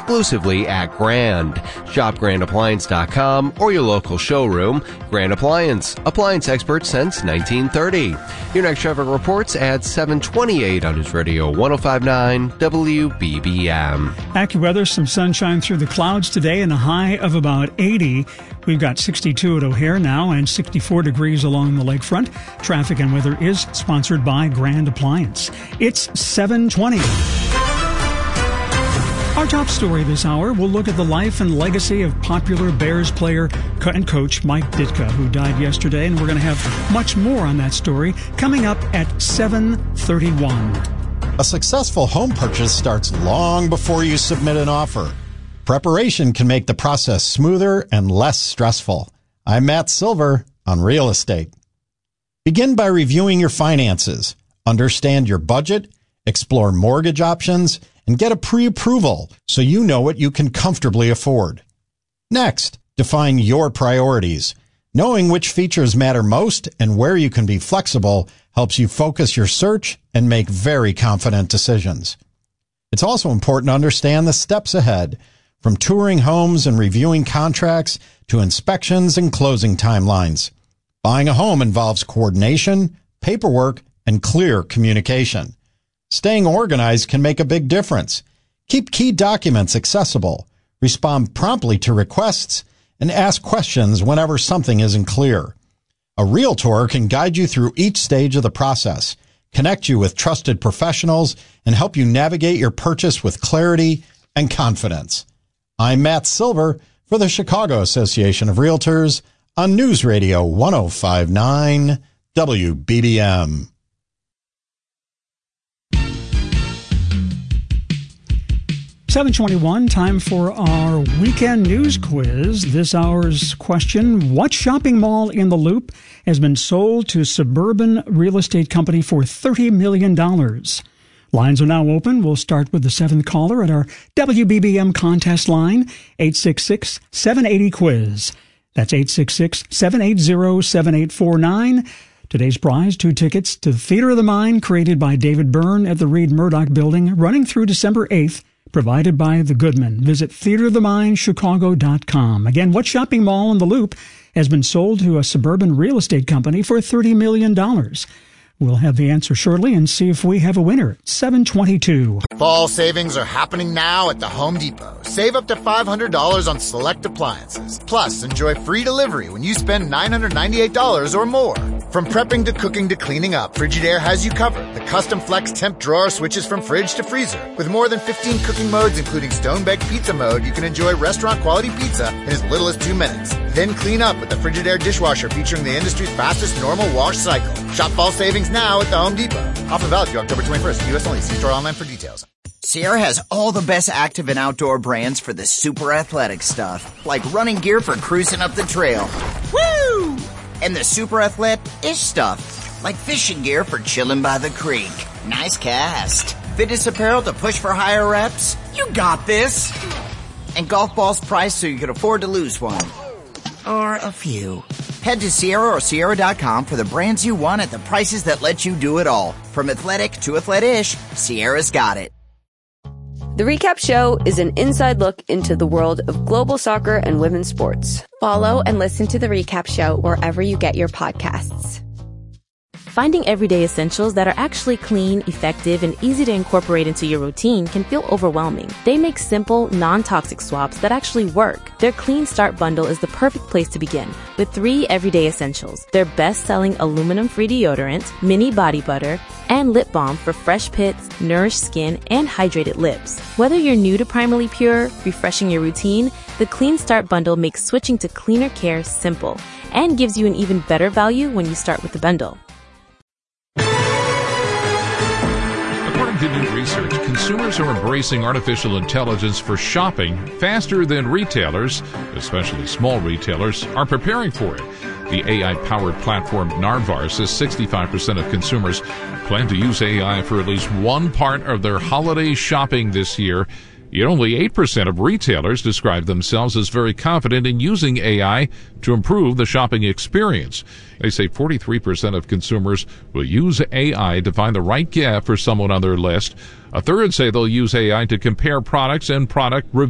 exclusively at Grand. Shop GrandAppliance.com or your local showroom. Grand Appliance, appliance experts since 1930. Your next traffic reports at 7:28 on News Radio 105.9 WBBM. AccuWeather, some sunshine through the clouds today and a high of about 80. We've got 62 at O'Hare now and 64 degrees along the lakefront. Traffic and weather is sponsored by Grand Appliance. It's 7:20. Our top story this hour will look at the life and legacy of popular Bears player and coach Mike Ditka, who died yesterday, and we're going to have much more on that story coming up at 7:31. A successful home purchase starts long before you submit an offer. Preparation can make the process smoother and less stressful. I'm Matt Silver on Real Estate. Begin by reviewing your finances, understand your budget, explore mortgage options, and get a pre-approval so you know what you can comfortably afford. Next, define your priorities. Knowing which features matter most and where you can be flexible helps you focus your search and make very confident decisions. It's also important to understand the steps ahead, from touring homes and reviewing contracts to inspections and closing timelines. Buying a home involves coordination, paperwork, and clear communication. Staying organized can make a big difference. Keep key documents accessible, respond promptly to requests, and ask questions whenever something isn't clear. A Realtor can guide you through each stage of the process, connect you with trusted professionals, and help you navigate your purchase with clarity and confidence. I'm Matt Silver for the Chicago Association of Realtors on News Radio 105.9 WBBM. 7:21, time for our weekend news quiz. This hour's question: what shopping mall in the Loop has been sold to Suburban Real Estate Company for $30 million? Lines are now open. We'll start with the seventh caller at our WBBM contest line, 866-780-QUIZ. That's 866-780-7849. Today's prize, 2 tickets to Theater of the Mind, created by David Byrne at the Reed Murdoch Building, running through December 8th, provided by the Goodman. Visit theaterofthemindchicago.com. Again, what shopping mall in the Loop has been sold to a Suburban Real Estate Company for $30 million? We'll have the answer shortly and see if we have a winner. 7:22. Fall savings are happening now at the Home Depot. Save up to $500 on select appliances. Plus, enjoy free delivery when you spend $998 or more. From prepping to cooking to cleaning up, Frigidaire has you covered. The custom flex temp drawer switches from fridge to freezer. With more than 15 cooking modes, including stone-baked pizza mode, you can enjoy restaurant-quality pizza in as little as 2 minutes. Then clean up with the Frigidaire dishwasher featuring the industry's fastest normal wash cycle. Shop fall savings now at the Home Depot. Offer valid through October 21st. U.S. only. See store online for details. Sierra has all the best active and outdoor brands for the super athletic stuff, like running gear for cruising up the trail. Woo! And the super athletic-ish stuff, like fishing gear for chilling by the creek. Nice cast. Fitness apparel to push for higher reps. You got this. And golf balls priced so you can afford to lose one. Or a few. Head to Sierra or Sierra.com for the brands you want at the prices that let you do it all. From athletic to athletic-ish, Sierra's got it. The Recap Show is an inside look into the world of global soccer and women's sports. Follow and listen to The Recap Show wherever you get your podcasts. Finding everyday essentials that are actually clean, effective, and easy to incorporate into your routine can feel overwhelming. They make simple, non-toxic swaps that actually work. Their Clean Start bundle is the perfect place to begin, with 3 everyday essentials. Their best-selling aluminum-free deodorant, mini body butter, and lip balm for fresh pits, nourished skin, and hydrated lips. Whether you're new to Primarily Pure, refreshing your routine, the Clean Start bundle makes switching to cleaner care simple and gives you an even better value when you start with the bundle. According to new research, consumers are embracing artificial intelligence for shopping faster than retailers, especially small retailers, are preparing for it. The AI-powered platform Narvar says 65% of consumers plan to use AI for at least one part of their holiday shopping this year. Yet only 8% of retailers describe themselves as very confident in using AI to improve the shopping experience. They say 43% of consumers will use AI to find the right gift for someone on their list. A third say they'll use AI to compare products and product reviews.